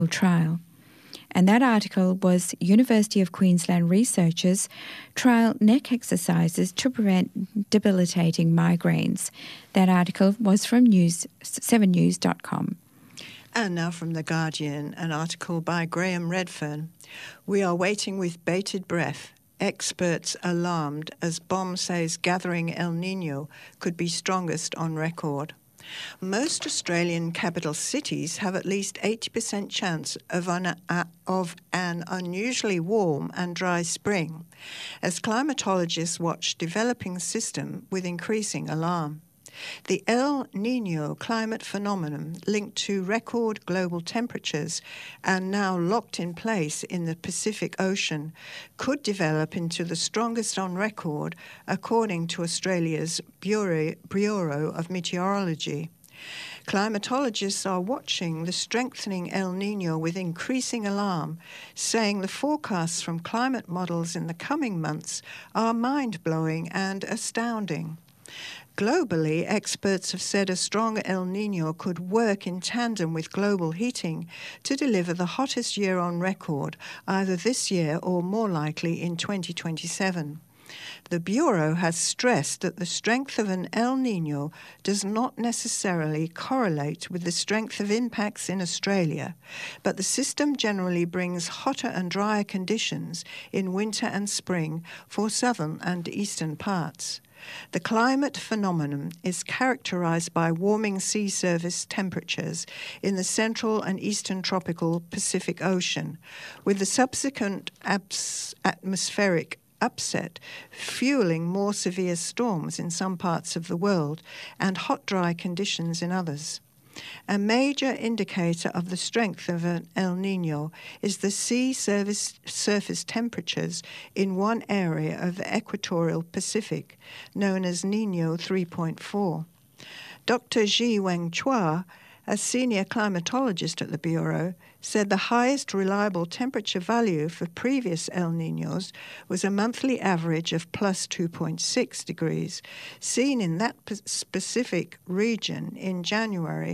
trial. And that article was University of Queensland researchers trial neck exercises to prevent debilitating migraines. That article was from 7news.com. And now from The Guardian, an article by Graham Redfern. We are waiting with bated breath. Experts alarmed as BOM says gathering El Niño could be strongest on record. Most Australian capital cities have at least 80% chance of an unusually warm and dry spring, as climatologists watch developing system with increasing alarm. The El Niño climate phenomenon linked to record global temperatures and now locked in place in the Pacific Ocean could develop into the strongest on record, according to Australia's Bureau of Meteorology. Climatologists are watching the strengthening El Niño with increasing alarm, saying the forecasts from climate models in the coming months are mind-blowing and astounding. Globally, experts have said a strong El Niño could work in tandem with global heating to deliver the hottest year on record, either this year or more likely in 2027. The Bureau has stressed that the strength of an El Niño does not necessarily correlate with the strength of impacts in Australia, but the system generally brings hotter and drier conditions in winter and spring for southern and eastern parts. The climate phenomenon is characterized by warming sea surface temperatures in the central and eastern tropical Pacific Ocean, with the subsequent atmospheric upset fueling more severe storms in some parts of the world and hot, dry conditions in others. A major indicator of the strength of an El Niño is the sea surface temperatures in one area of the equatorial Pacific, known as Niño 3.4. Dr. Ji-Weng Chua, a senior climatologist at the Bureau, said the highest reliable temperature value for previous El Niños was a monthly average of plus 2.6 degrees, seen in that specific region in January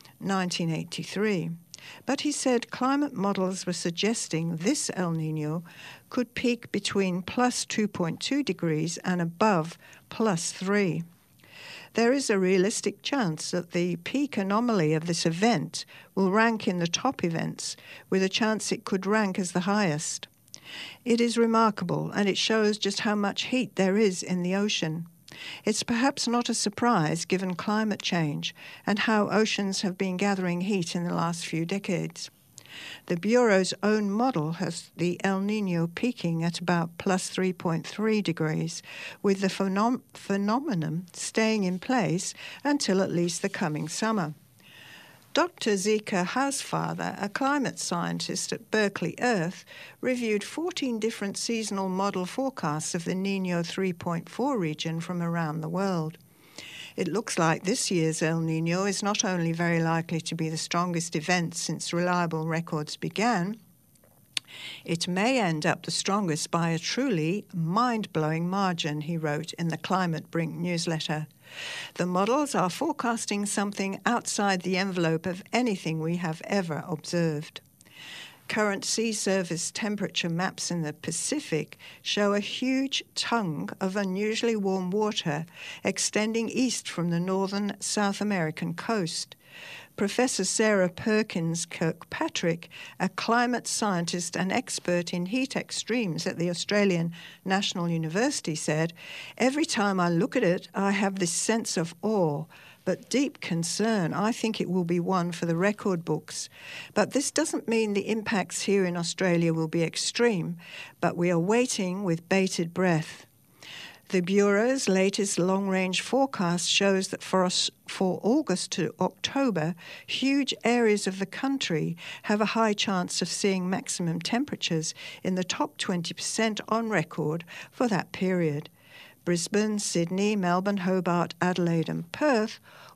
1983. But he said climate models were suggesting this El Niño could peak between plus 2.2 degrees and above plus 3. There is a realistic chance that the peak anomaly of this event will rank in the top events, with a chance it could rank as the highest. It is remarkable, and it shows just how much heat there is in the ocean. It's perhaps not a surprise given climate change and how oceans have been gathering heat in the last few decades. The Bureau's own model has the El Niño peaking at about plus 3.3 degrees, with the phenomenon staying in place until at least the coming summer. Dr. Zika Hausfather, a climate scientist at Berkeley Earth, reviewed 14 different seasonal model forecasts of the Niño 3.4 region from around the world. It looks like this year's El Niño is not only very likely to be the strongest event since reliable records began, it may end up the strongest by a truly mind-blowing margin, he wrote in the Climate Brink newsletter. The models are forecasting something outside the envelope of anything we have ever observed. Current sea surface temperature maps in the Pacific show a huge tongue of unusually warm water extending east from the northern South American coast. Professor Sarah Perkins Kirkpatrick, a climate scientist and expert in heat extremes at the Australian National University, said, "Every time I look at it, I have this sense of awe, but deep concern. I think it will be one for the record books. But this doesn't mean the impacts here in Australia will be extreme, but we are waiting with bated breath." The Bureau's latest long-range forecast shows that for August to October, huge areas of the country have a high chance of seeing maximum temperatures in the top 20% on record for that period. Brisbane, Sydney, Melbourne, Hobart, Adelaide and Perth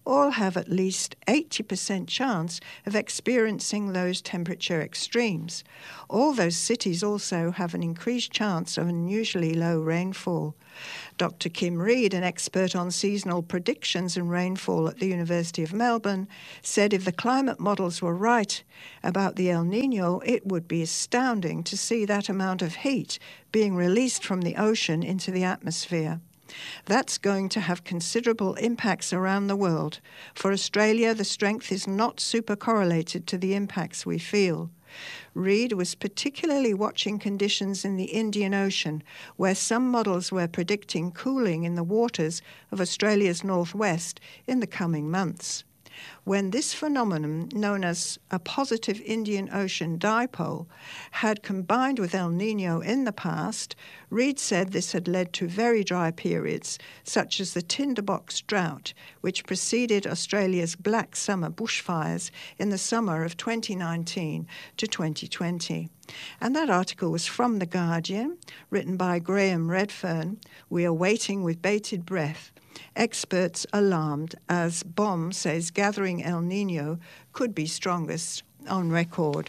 all have at least 80% chance of experiencing those temperature extremes. All those cities also have an increased chance of unusually low rainfall. Dr. Kim Reid, an expert on seasonal predictions and rainfall at the University of Melbourne, said if the climate models were right about the El Niño, it would be astounding to see that amount of heat being released from the ocean into the atmosphere. That's going to have considerable impacts around the world. For Australia, the strength is not super correlated to the impacts we feel. Reid was particularly watching conditions in the Indian Ocean, where some models were predicting cooling in the waters of Australia's northwest in the coming months. When this phenomenon, known as a positive Indian Ocean dipole, had combined with El Niño in the past, Reid said this had led to very dry periods, such as the tinderbox drought, which preceded Australia's Black Summer bushfires in the summer of 2019 to 2020. And that article was from The Guardian, written by Graham Redfern. We are waiting with bated breath. Experts alarmed as BOM says gathering El Niño could be strongest on record.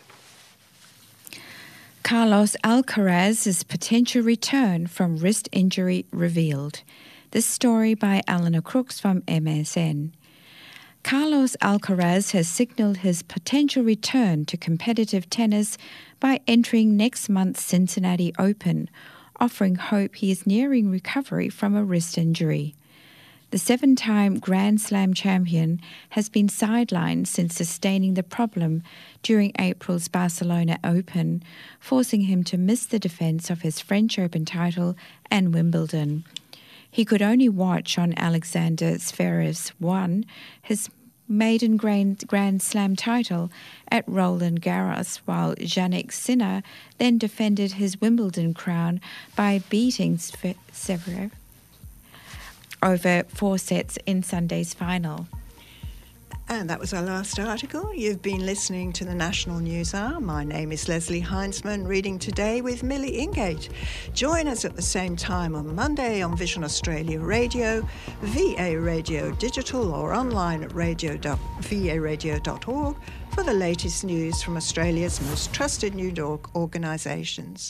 Carlos Alcaraz's potential return from wrist injury revealed. This story by Eleanor Crooks from MSN. Carlos Alcaraz has signalled his potential return to competitive tennis by entering next month's Cincinnati Open, offering hope he is nearing recovery from a wrist injury. The 7-time Grand Slam champion has been sidelined since sustaining the problem during April's Barcelona Open, forcing him to miss the defence of his French Open title and Wimbledon. He could only watch on Alexander Zverev's won his maiden Grand Slam title at Roland Garros, while Jannik Sinner then defended his Wimbledon crown by beating Zverev over 4 sets in Sunday's final. And that was our last article. You've been listening to the National News Hour. My name is Leslie Heinzman, reading today with Millie Ingate. Join us at the same time on Monday on Vision Australia Radio, VA Radio Digital, or online at varadio.org for the latest news from Australia's most trusted news organisations.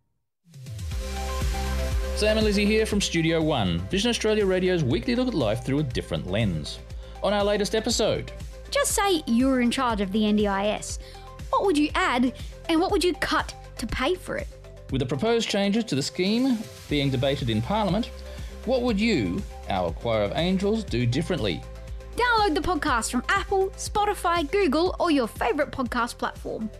Sam and Lizzie here from Studio One, Vision Australia Radio's weekly look at life through a different lens. On our latest episode... Just say you're in charge of the NDIS. What would you add and what would you cut to pay for it? With the proposed changes to the scheme being debated in Parliament, what would you, our choir of angels, do differently? Download the podcast from Apple, Spotify, Google, or your favourite podcast platform.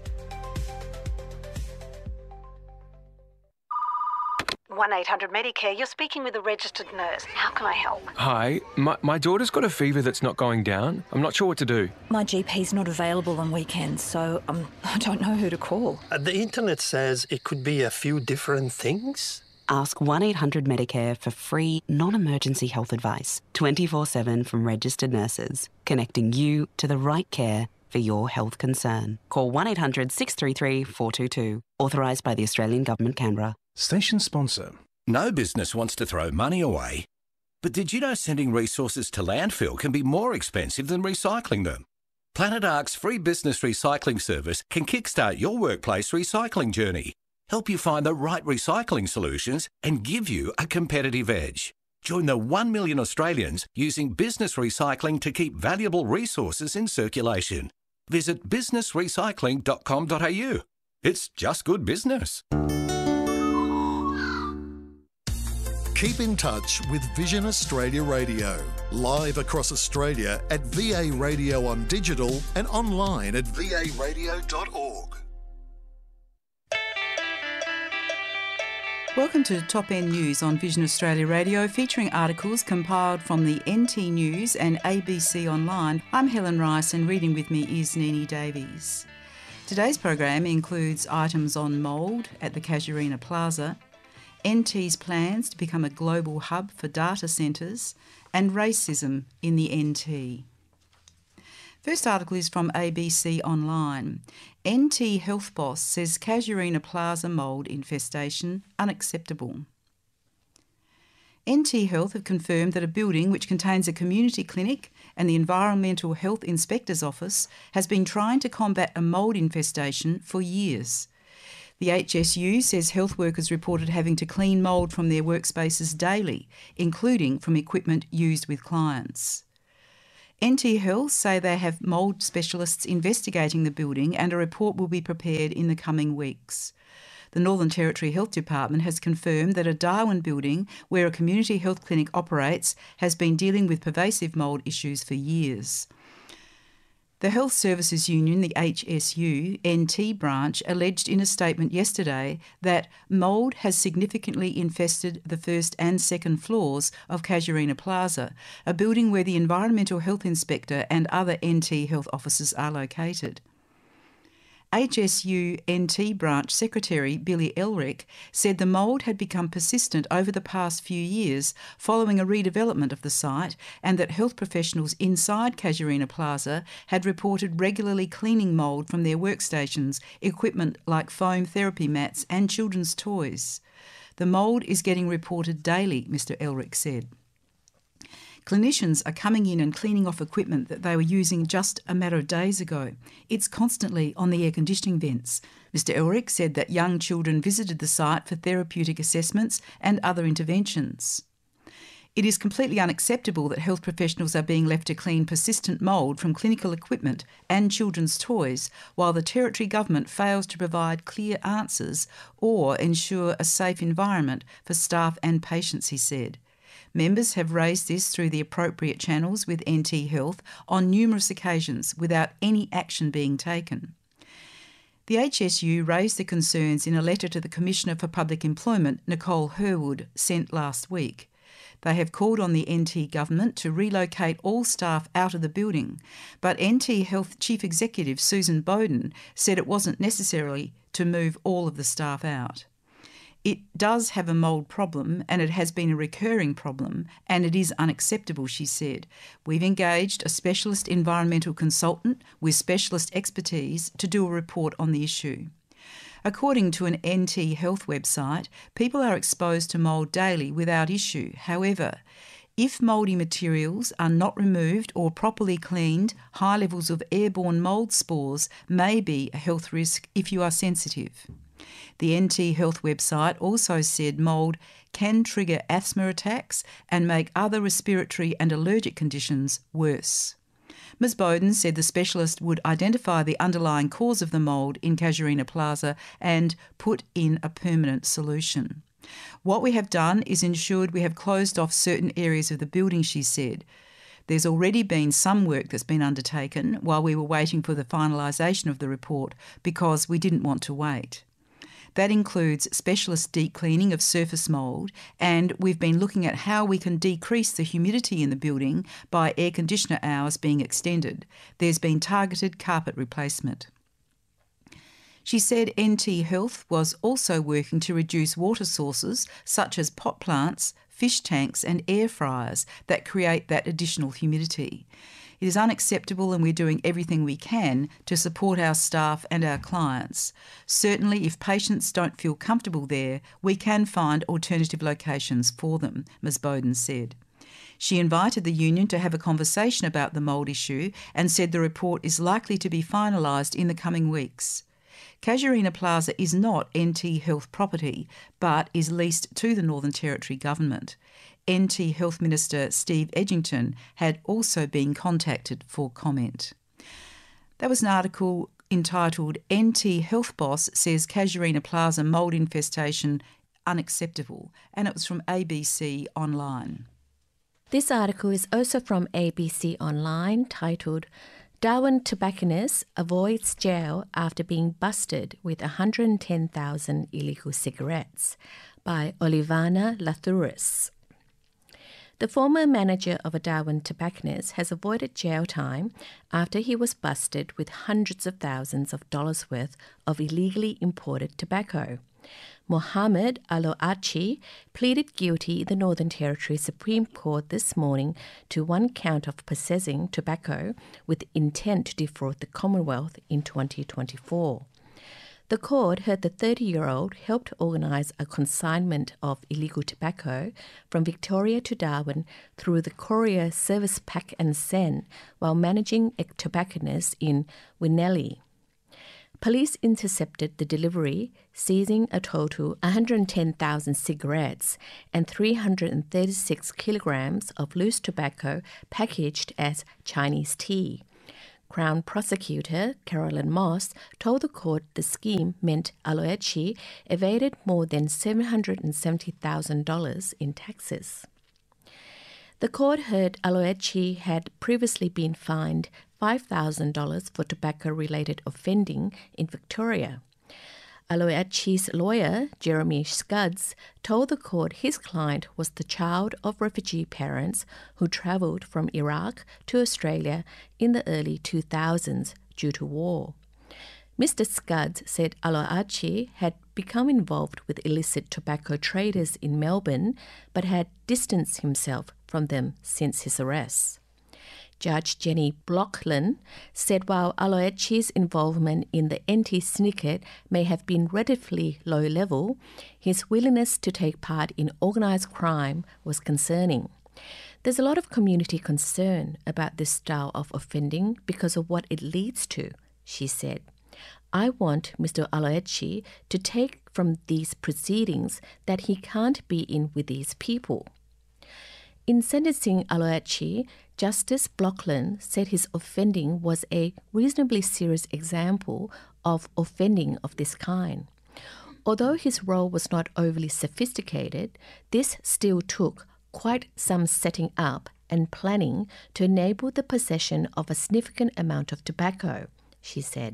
1-800-Medicare, you're speaking with a registered nurse. How can I help? Hi, my daughter's got a fever that's not going down. I'm not sure what to do. My GP's not available on weekends, so I don't know who to call. The internet says it could be a few different things. Ask 1-800-Medicare for free, non-emergency health advice, 24/7 from registered nurses, connecting you to the right care for your health concern. Call 1-800-633-422. Authorised by the Australian Government, Canberra. Station sponsor. No business wants to throw money away. But did you know sending resources to landfill can be more expensive than recycling them? Planet Ark's free business recycling service can kickstart your workplace recycling journey, help you find the right recycling solutions, and give you a competitive edge. Join the 1 million Australians using business recycling to keep valuable resources in circulation. Visit businessrecycling.com.au. It's just good business. Keep in touch with Vision Australia Radio, live across Australia at VA Radio on digital and online at varadio.org. Welcome to Top End News on Vision Australia Radio, featuring articles compiled from the NT News and ABC Online. I'm Helen Rice, and reading with me is Nini Davies. Today's program includes items on mould at the Casuarina Plaza, NT's plans to become a global hub for data centres, and racism in the NT. First article is from ABC Online. NT Health Boss says Casuarina Plaza mould infestation unacceptable. NT Health have confirmed that a building which contains a community clinic and the Environmental Health Inspector's Office has been trying to combat a mould infestation for years. The HSU says health workers reported having to clean mould from their workspaces daily, including from equipment used with clients. NT Health say they have mould specialists investigating the building and a report will be prepared in the coming weeks. The Northern Territory Health Department has confirmed that a Darwin building where a community health clinic operates has been dealing with pervasive mould issues for years. The Health Services Union, the HSU, NT branch, alleged in a statement yesterday that mould has significantly infested the first and second floors of Casuarina Plaza, a building where the Environmental Health Inspector and other NT health officers are located. HSU NT branch secretary Billy Elrick said the mould had become persistent over the past few years following a redevelopment of the site and that health professionals inside Casuarina Plaza had reported regularly cleaning mould from their workstations, equipment like foam therapy mats and children's toys. The mould is getting reported daily, Mr Elrick said. Clinicians are coming in and cleaning off equipment that they were using just a matter of days ago. It's constantly on the air conditioning vents. Mr Elrick said that young children visited the site for therapeutic assessments and other interventions. It is completely unacceptable that health professionals are being left to clean persistent mould from clinical equipment and children's toys while the Territory Government fails to provide clear answers or ensure a safe environment for staff and patients, he said. Members have raised this through the appropriate channels with NT Health on numerous occasions without any action being taken. The HSU raised the concerns in a letter to the Commissioner for Public Employment, Nicole Herwood, sent last week. They have called on the NT Government to relocate all staff out of the building, but NT Health Chief Executive Susan Bowden said it wasn't necessary to move all of the staff out. It does have a mould problem and it has been a recurring problem and it is unacceptable, she said. We've engaged a specialist environmental consultant with specialist expertise to do a report on the issue. According to an NT Health website, people are exposed to mould daily without issue. However, if mouldy materials are not removed or properly cleaned, high levels of airborne mould spores may be a health risk if you are sensitive. The NT Health website also said mould can trigger asthma attacks and make other respiratory and allergic conditions worse. Ms Bowden said the specialist would identify the underlying cause of the mould in Casuarina Plaza and put in a permanent solution. What we have done is ensured we have closed off certain areas of the building, she said. There's already been some work that's been undertaken while we were waiting for the finalisation of the report because we didn't want to wait. That includes specialist deep cleaning of surface mould, and we've been looking at how we can decrease the humidity in the building by air conditioner hours being extended. There's been targeted carpet replacement. She said NT Health was also working to reduce water sources such as pot plants, fish tanks and air fryers that create that additional humidity. It is unacceptable and we're doing everything we can to support our staff and our clients. Certainly, if patients don't feel comfortable there, we can find alternative locations for them, Ms Bowden said. She invited the union to have a conversation about the mould issue and said the report is likely to be finalised in the coming weeks. Casuarina Plaza is not NT Health property, but is leased to the Northern Territory Government. NT Health Minister Steve Edgington had also been contacted for comment. That was an article entitled NT Health Boss Says Casuarina Plaza Mould Infestation Unacceptable, and it was from ABC Online. This article is also from ABC Online, titled Darwin Tobacconist Avoids Jail After Being Busted with 110,000 Illegal Cigarettes, by Olivana Lathuris. The former manager of a Darwin tobacconist has avoided jail time after he was busted with hundreds of thousands of dollars worth of illegally imported tobacco. Mohammed Aloachi pleaded guilty in the Northern Territory Supreme Court this morning to one count of possessing tobacco with intent to defraud the Commonwealth in 2024. The court heard the 30-year-old helped organise a consignment of illegal tobacco from Victoria to Darwin through the courier service Pack and Send while managing a tobacconist in Winnelly. Police intercepted the delivery, seizing a total 110,000 cigarettes and 336 kilograms of loose tobacco packaged as Chinese tea. Crown Prosecutor Carolyn Moss told the court the scheme meant Aloechi evaded more than $770,000 in taxes. The court heard Aloechi had previously been fined $5,000 for tobacco-related offending in Victoria. Aloechi's lawyer, Jeremy Scudds, told the court his client was the child of refugee parents who travelled from Iraq to Australia in the early 2000s due to war. Mr. Scudds said Aloechi had become involved with illicit tobacco traders in Melbourne but had distanced himself from them since his arrest. Judge Jenny Blockland said while Aloechi's involvement in the NT syndicate may have been relatively low level, his willingness to take part in organised crime was concerning. There's a lot of community concern about this style of offending because of what it leads to, she said. I want Mr. Aloechi to take from these proceedings that he can't be in with these people. In sentencing Aloechi, Justice Blockland said his offending was a reasonably serious example of offending of this kind. Although his role was not overly sophisticated, this still took quite some setting up and planning to enable the possession of a significant amount of tobacco, she said.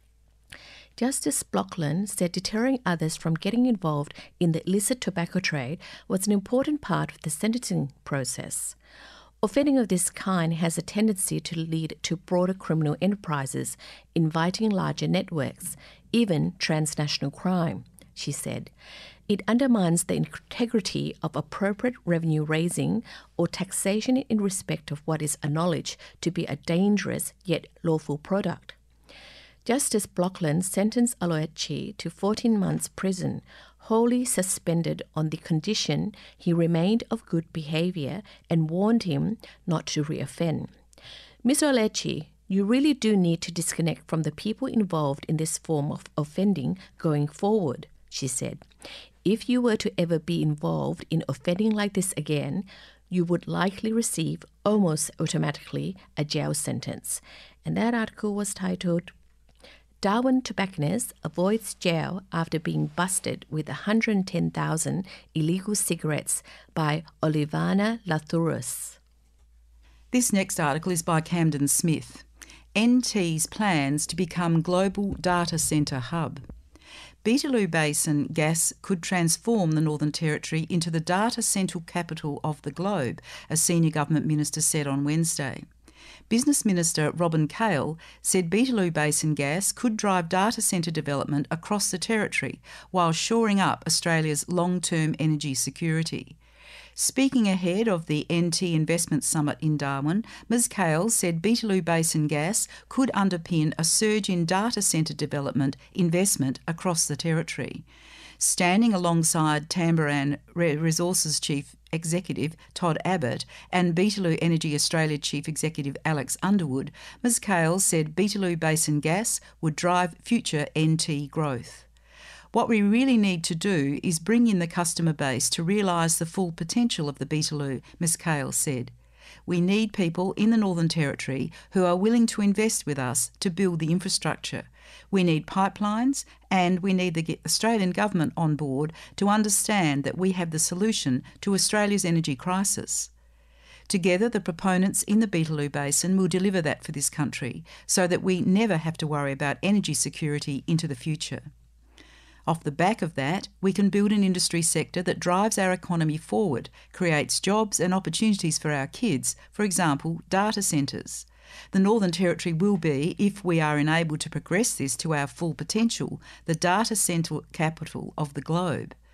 Justice Blockland said deterring others from getting involved in the illicit tobacco trade was an important part of the sentencing process. Offending of this kind has a tendency to lead to broader criminal enterprises, inviting larger networks, even transnational crime, she said. It undermines the integrity of appropriate revenue raising or taxation in respect of what is acknowledged to be a dangerous yet lawful product. Justice Blockland sentenced Aloechi to 14 months prison, wholly suspended on the condition he remained of good behaviour and warned him not to reoffend. Mr. Aloechi, you really do need to disconnect from the people involved in this form of offending going forward, she said. If you were to ever be involved in offending like this again, you would likely receive almost automatically a jail sentence. And that article was titled Darwin Tobacconist Avoids Jail After Being Busted with 110,000 Illegal Cigarettes by Olivana Lathouris. This next article is by Camden Smith. NT's plans to become global data centre hub. Beetaloo Basin gas could transform the Northern Territory into the data central capital of the globe, a senior government minister said on Wednesday. Business Minister Robin Cale said Beetaloo Basin gas could drive data centre development across the territory while shoring up Australia's long-term energy security. Speaking ahead of the NT Investment Summit in Darwin, Ms Cale said Beetaloo Basin gas could underpin a surge in data centre development investment across the territory. Standing alongside Tamboran Resources Chief Executive Todd Abbott and Beetaloo Energy Australia Chief Executive Alex Underwood, Ms Cale said Beetaloo Basin gas would drive future NT growth. What we really need to do is bring in the customer base to realise the full potential of the Beetaloo, Ms Cale said. We need people in the Northern Territory who are willing to invest with us to build the infrastructure. We need pipelines and we need the Australian government on board to understand that we have the solution to Australia's energy crisis. Together, the proponents in the Beetaloo Basin will deliver that for this country so that we never have to worry about energy security into the future. Off the back of that, we can build an industry sector that drives our economy forward, creates jobs and opportunities for our kids, for example, data centres. The Northern Territory will be, if we are enabled to progress this to our full potential, the data centre capital of the globe.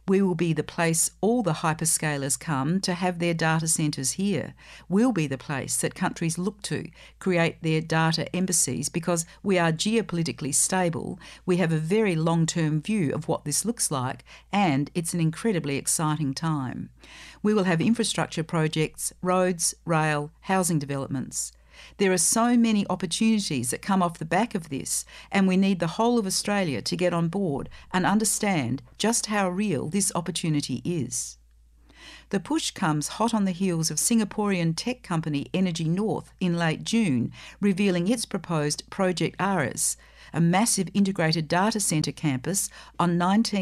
We will be the place all the hyperscalers come to have their data centres here. We'll be the place that countries look to create their data embassies because we are geopolitically stable, we have a very long-term view of what this looks like, and it's an incredibly exciting time. We will have infrastructure projects, roads, rail, housing developments. There are so many opportunities that come off the back of this, and we need the whole of Australia to get on board and understand just how real this opportunity is. The push comes hot on the heels of Singaporean tech company Energy North in late June, revealing its proposed Project Ares, a massive integrated data centre campus on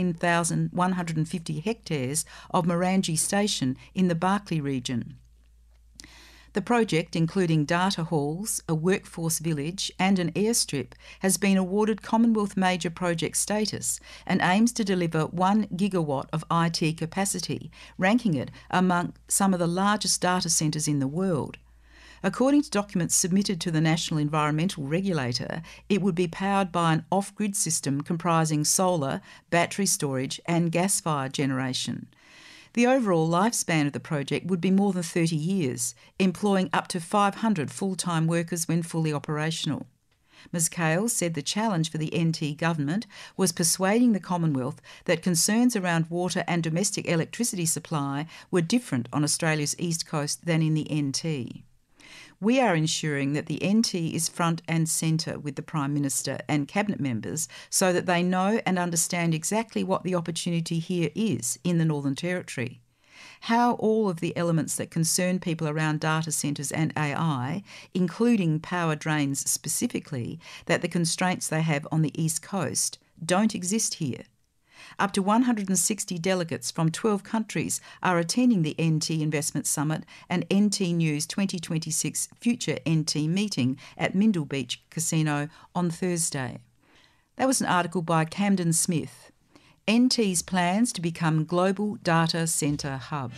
19,150 hectares of Morangi Station in the Barkly region. The project, including data halls, a workforce village and an airstrip, has been awarded Commonwealth Major Project status and aims to deliver 1 gigawatt of IT capacity, ranking it among some of the largest data centres in the world. According to documents submitted to the National Environmental Regulator, it would be powered by an off-grid system comprising solar, battery storage and gas-fired generation. The overall lifespan of the project would be more than 30 years, employing up to 500 full-time workers when fully operational. Ms Cale said the challenge for the NT government was persuading the Commonwealth that concerns around water and domestic electricity supply were different on Australia's east coast than in the NT. We are ensuring that the NT is front and centre with the Prime Minister and Cabinet members so that they know and understand exactly what the opportunity here is in the Northern Territory. How all of the elements that concern people around data centres and AI, including power drains specifically, that the constraints they have on the East Coast, don't exist here. Up to 160 delegates from 12 countries are attending the NT Investment Summit and NT News 2026 Future NT meeting at Mindle Beach Casino on Thursday. That was an article by Camden Smith. NT's plans to become global data centre hub.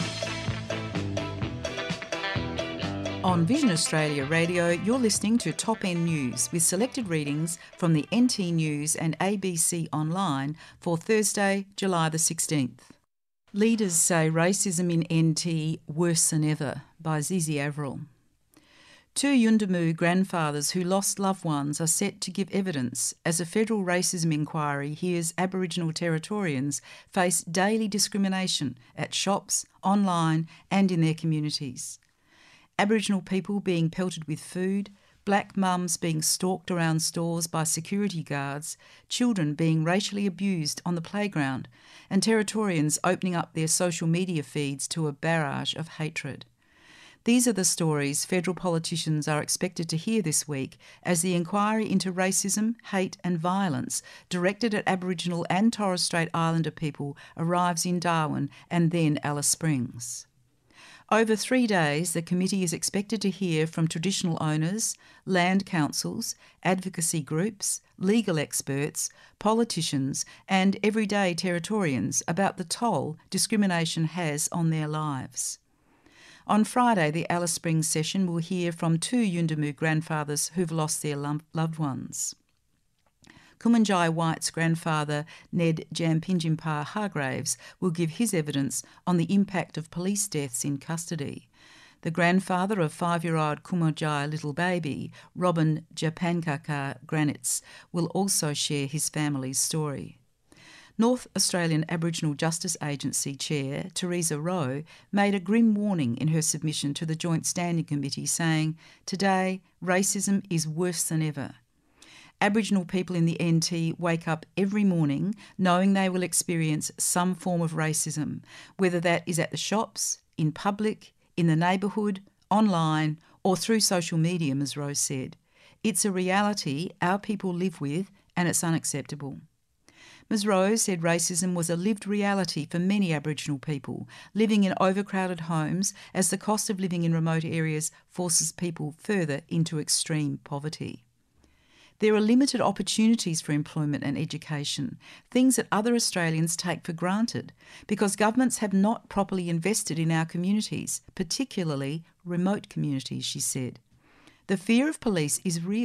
On Vision Australia Radio, you're listening to Top End News with selected readings from the NT News and ABC Online for Thursday, July the 16th. Leaders say racism in NT worse than ever by Zizi Avril. 2 Yuendumu grandfathers who lost loved ones are set to give evidence as a federal racism inquiry hears Aboriginal Territorians face daily discrimination at shops, online and in their communities. Aboriginal people being pelted with food, black mums being stalked around stores by security guards, children being racially abused on the playground, and Territorians opening up their social media feeds to a barrage of hatred. These are the stories federal politicians are expected to hear this week as the inquiry into racism, hate and violence directed at Aboriginal and Torres Strait Islander people arrives in Darwin and then Alice Springs. Over 3 days, the committee is expected to hear from traditional owners, land councils, advocacy groups, legal experts, politicians and everyday Territorians about the toll discrimination has on their lives. On Friday, the Alice Springs session will hear from 2 Yuendumu grandfathers who've lost their loved ones. Kumanjai White's grandfather, Ned Jampinjimpa Hargraves, will give his evidence on the impact of police deaths in custody. The grandfather of 5-year-old Kumanjai little baby, Robin Japankaka Granitz, will also share his family's story. North Australian Aboriginal Justice Agency Chair Teresa Rowe made a grim warning in her submission to the Joint Standing Committee, saying, "Today, racism is worse than ever." Aboriginal people in the NT wake up every morning knowing they will experience some form of racism, whether that is at the shops, in public, in the neighbourhood, online or through social media, Ms Rose said. It's a reality our people live with and it's unacceptable. Ms Rose said racism was a lived reality for many Aboriginal people living in overcrowded homes as the cost of living in remote areas forces people further into extreme poverty. There are limited opportunities for employment and education, things that other Australians take for granted, because governments have not properly invested in our communities, particularly remote communities, she said. The fear of police is real.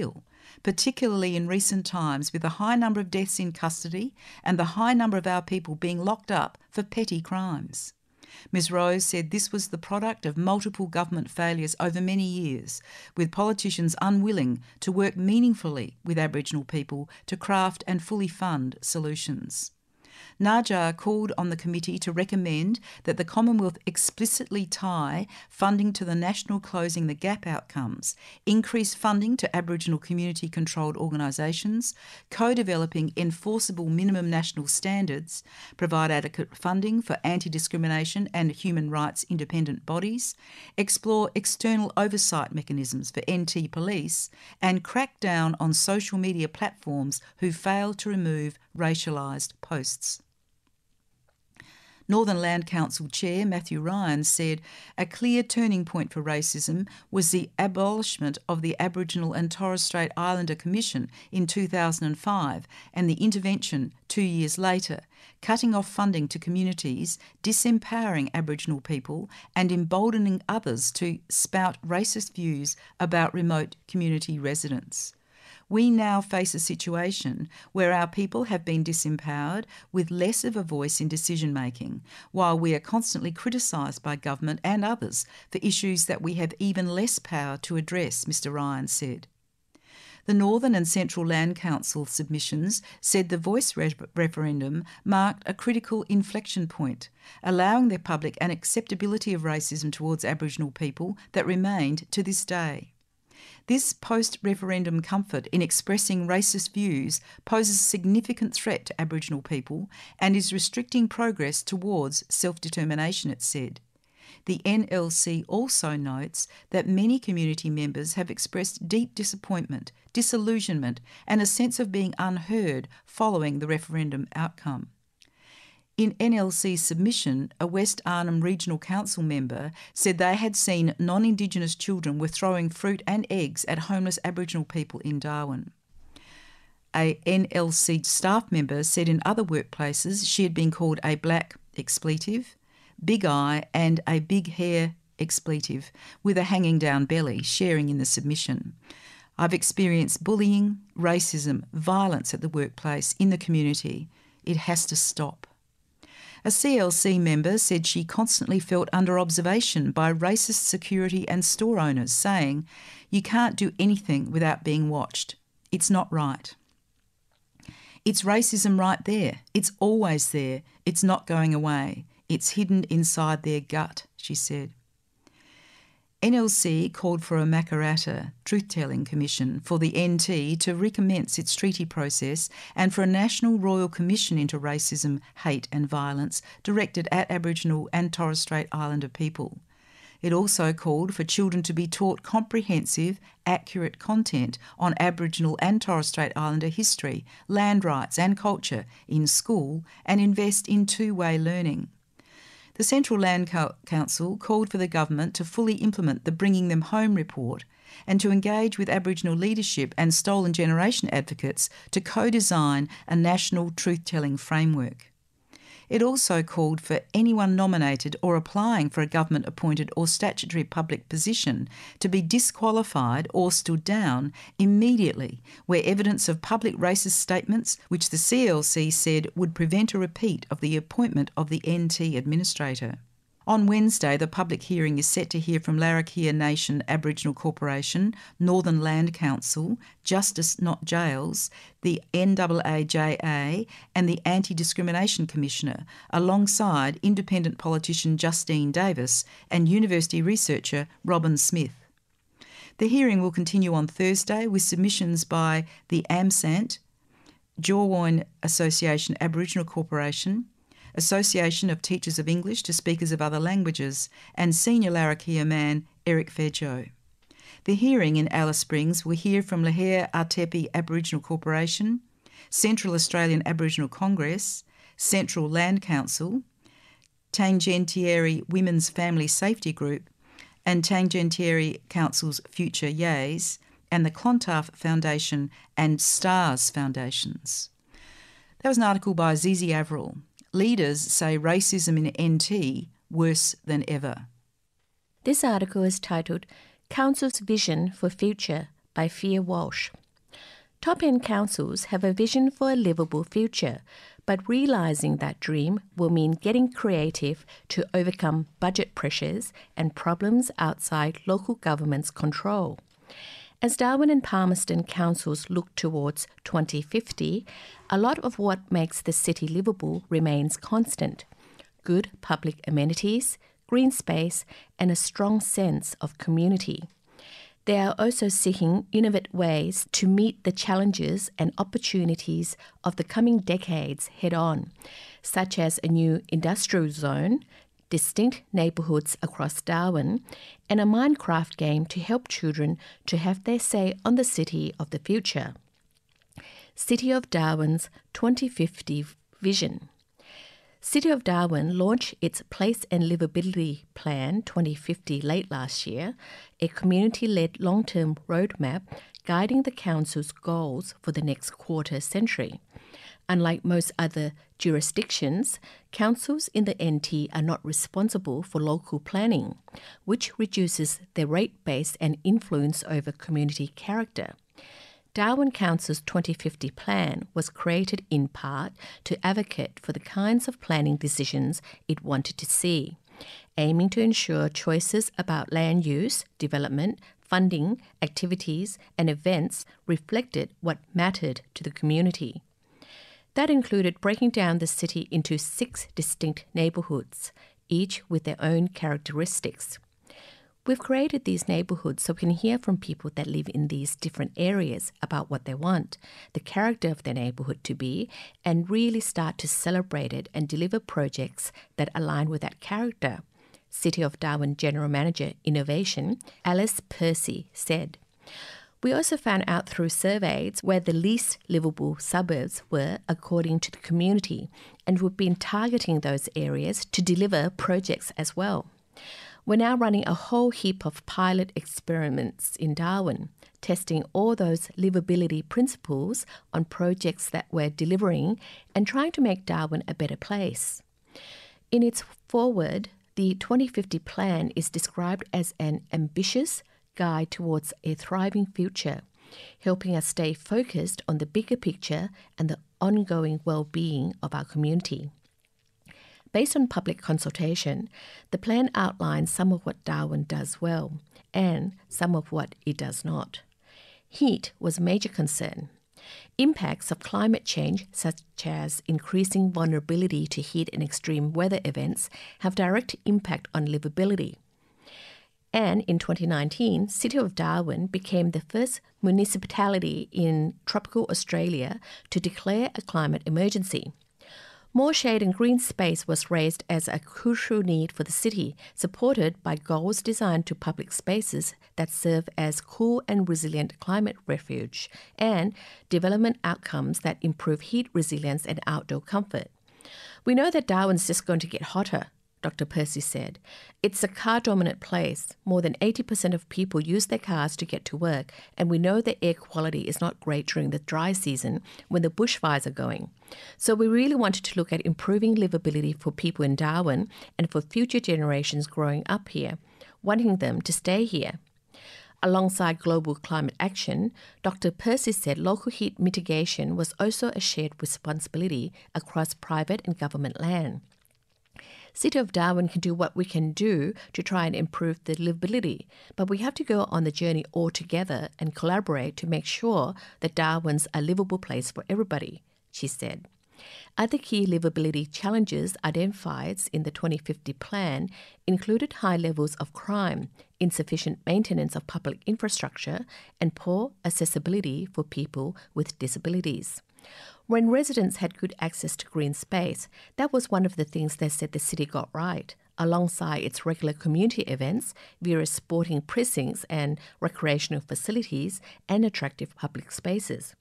particularly in recent times with the high number of deaths in custody and the high number of our people being locked up for petty crimes. Ms Rose said this was the product of multiple government failures over many years, with politicians unwilling to work meaningfully with Aboriginal people to craft and fully fund solutions. Najjar called on the committee to recommend that the Commonwealth explicitly tie funding to the national Closing the Gap outcomes, increase funding to Aboriginal community-controlled organisations, co-developing enforceable minimum national standards, provide adequate funding for anti-discrimination and human rights independent bodies, explore external oversight mechanisms for NT Police, and crack down on social media platforms who fail to remove racialised posts. Northern Land Council Chair Matthew Ryan said a clear turning point for racism was the abolishment of the Aboriginal and Torres Strait Islander Commission in 2005 and the intervention 2 years later, cutting off funding to communities, disempowering Aboriginal people and emboldening others to spout racist views about remote community residents. We now face a situation where our people have been disempowered with less of a voice in decision-making, while we are constantly criticised by government and others for issues that we have even less power to address, Mr Ryan said. The Northern and Central Land Council submissions said the Voice referendum marked a critical inflection point, allowing the public an acceptability of racism towards Aboriginal people that remained to this day. This post-referendum comfort in expressing racist views poses a significant threat to Aboriginal people and is restricting progress towards self-determination, it said. The NLC also notes that many community members have expressed deep disappointment, disillusionment and a sense of being unheard following the referendum outcome. In NLC's submission, a West Arnhem Regional Council member said they had seen non-Indigenous children were throwing fruit and eggs at homeless Aboriginal people in Darwin. A NLC staff member said in other workplaces she had been called a black expletive, big eye and a big hair expletive with a hanging down belly, sharing in the submission. I've experienced bullying, racism, violence at the workplace, in the community. It has to stop. A CLC member said she constantly felt under observation by racist security and store owners, saying, "You can't do anything without being watched. It's not right." It's racism right there. It's always there. It's not going away. It's hidden inside their gut, she said. NLC called for a Makarrata truth-telling commission for the NT to recommence its treaty process and for a National Royal Commission into Racism, Hate and Violence directed at Aboriginal and Torres Strait Islander people. It also called for children to be taught comprehensive, accurate content on Aboriginal and Torres Strait Islander history, land rights and culture in school and invest in two-way learning. The Central Land Council called for the government to fully implement the Bringing Them Home report and to engage with Aboriginal leadership and stolen generation advocates to co-design a national truth-telling framework. It also called for anyone nominated or applying for a government-appointed or statutory public position to be disqualified or stood down immediately where evidence of public racist statements, which the CLC said would prevent a repeat of the appointment of the NT administrator. On Wednesday, the public hearing is set to hear from Larrakia Nation Aboriginal Corporation, Northern Land Council, Justice Not Jails, the NAAJA and the Anti-Discrimination Commissioner, alongside independent politician Justine Davis and university researcher Robin Smith. The hearing will continue on Thursday with submissions by the AMSANT, Jawwoin Association Aboriginal Corporation, Association of Teachers of English to Speakers of Other Languages, and senior Larrakia man Eric Fejo. The hearing in Alice Springs will hear from Lahare Artepi Aboriginal Corporation, Central Australian Aboriginal Congress, Central Land Council, Tangentieri Women's Family Safety Group, and Tangentieri Council's Future Yays, and the Clontarf Foundation and STARS Foundations. That was an article by Zizi Avril. Leaders say racism in NT worse than ever. This article is titled Council's Vision for Future by Fia Walsh. Top-end councils have a vision for a livable future, but realising that dream will mean getting creative to overcome budget pressures and problems outside local government's control. As Darwin and Palmerston councils look towards 2050, a lot of what makes the city livable remains constant: good public amenities, green space, and a strong sense of community. They are also seeking innovative ways to meet the challenges and opportunities of the coming decades head-on, such as a new industrial zone, distinct neighbourhoods across Darwin, and a Minecraft game to help children to have their say on the city of the future. City of Darwin's 2050 vision. City of Darwin launched its Place and Livability Plan 2050 late last year, a community-led long-term roadmap guiding the council's goals for the next quarter century. Unlike most other jurisdictions, councils in the NT are not responsible for local planning, which reduces their rate base and influence over community character. Darwin Council's 2050 plan was created in part to advocate for the kinds of planning decisions it wanted to see, aiming to ensure choices about land use, development, funding, activities, and events reflected what mattered to the community. That included breaking down the city into 6 distinct neighbourhoods, each with their own characteristics. We've created these neighbourhoods so we can hear from people that live in these different areas about what they want, the character of their neighbourhood to be, and really start to celebrate it and deliver projects that align with that character, City of Darwin General Manager Innovation, Alice Percy, said. We also found out through surveys where the least livable suburbs were according to the community, and we've been targeting those areas to deliver projects as well. We're now running a whole heap of pilot experiments in Darwin, testing all those livability principles on projects that we're delivering and trying to make Darwin a better place. In its foreword, the 2050 plan is described as an ambitious guide towards a thriving future, helping us stay focused on the bigger picture and the ongoing well-being of our community. Based on public consultation, the plan outlines some of what Darwin does well and some of what it does not. Heat was a major concern. Impacts of climate change, such as increasing vulnerability to heat and extreme weather events, have direct impact on livability. And in 2019, City of Darwin became the first municipality in tropical Australia to declare a climate emergency. More shade and green space was raised as a crucial need for the city, supported by goals designed to public spaces that serve as cool and resilient climate refuge, and development outcomes that improve heat resilience and outdoor comfort. We know that Darwin's just going to get hotter, Dr. Percy said. It's a car-dominant place. More than 80% of people use their cars to get to work, and we know that air quality is not great during the dry season when the bushfires are going. So we really wanted to look at improving livability for people in Darwin and for future generations growing up here, wanting them to stay here. Alongside global climate action, Dr. Percy said local heat mitigation was also a shared responsibility across private and government land. City of Darwin can do what we can do to try and improve the livability, but we have to go on the journey all together and collaborate to make sure that Darwin's a livable place for everybody, she said. Other key livability challenges identified in the 2050 plan included high levels of crime, insufficient maintenance of public infrastructure, and poor accessibility for people with disabilities. When residents had good access to green space, that was one of the things they said the city got right, alongside its regular community events, various sporting precincts and recreational facilities, and attractive public spaces.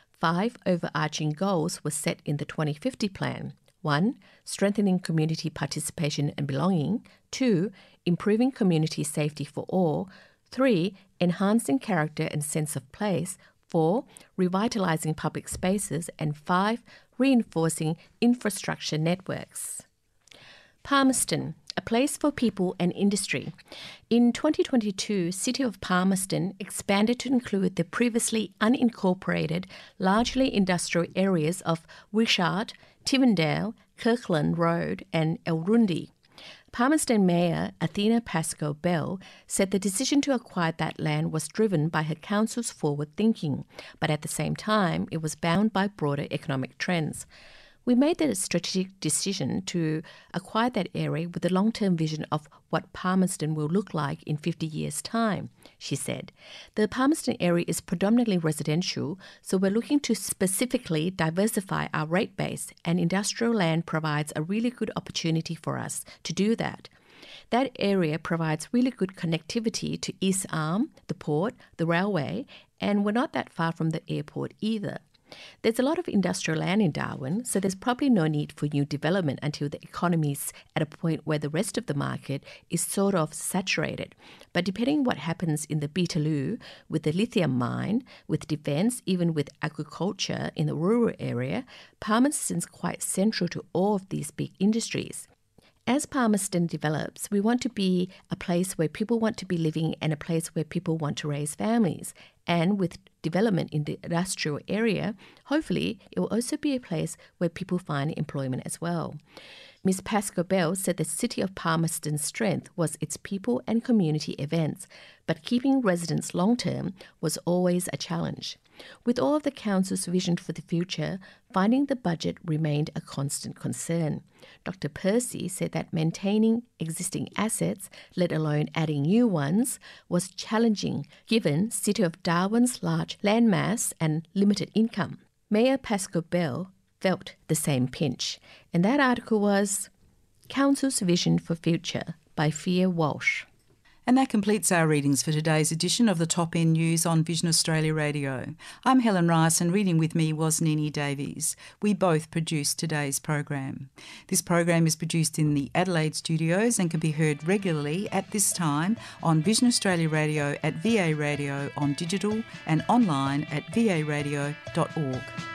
5 overarching goals were set in the 2050 plan. 1. Strengthening community participation and belonging. 2. Improving community safety for all. 3. Enhancing character and sense of place. 4. Revitalising public spaces. And 5. Reinforcing infrastructure networks. Palmerston, a place for people and industry. In 2022, City of Palmerston expanded to include the previously unincorporated, largely industrial areas of Wishart, Tivendale, Kirkland Road and Elrundi. Palmerston Mayor Athena Pascoe-Bell said the decision to acquire that land was driven by her council's forward thinking, but at the same time it was bound by broader economic trends. We made the strategic decision to acquire that area with the long-term vision of what Palmerston will look like in 50 years' time, she said. The Palmerston area is predominantly residential, so we're looking to specifically diversify our rate base, and industrial land provides a really good opportunity for us to do that. That area provides really good connectivity to East Arm, the port, the railway, and we're not that far from the airport either. There's a lot of industrial land in Darwin, so there's probably no need for new development until the economy's at a point where the rest of the market is sort of saturated. But depending what happens in the Beetaloo, with the lithium mine, with defence, even with agriculture in the rural area, Palmerston's quite central to all of these big industries. As Palmerston develops, we want to be a place where people want to be living and a place where people want to raise families. And with development in the industrial area, hopefully it will also be a place where people find employment as well. Ms. Pascoe-Bell said the City of Palmerston's strength was its people and community events, but keeping residents long-term was always a challenge. With all of the council's vision for the future, finding the budget remained a constant concern. Dr. Percy said that maintaining existing assets, let alone adding new ones, was challenging given City of Darwin's large landmass and limited income. Mayor Pascoe-Bell felt the same pinch, and that article was Council's Vision for Future by Fia Walsh. And that completes our readings for today's edition of the Top End News on Vision Australia Radio. I'm Helen Rice, and reading with me was Nini Davies. We both produced today's program. This program is produced in the Adelaide studios and can be heard regularly at this time on Vision Australia Radio, at VA Radio on digital, and online at varadio.org.